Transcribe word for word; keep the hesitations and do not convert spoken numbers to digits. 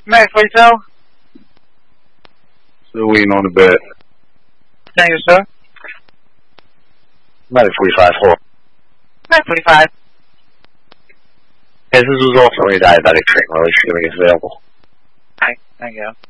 Max, what you tell? Still waiting on the bed. Thank you, sir. Medic forty-five, four. Max forty-five. Yes, this was also a diabetic treatment. Really, should make it available. Hi, thank you.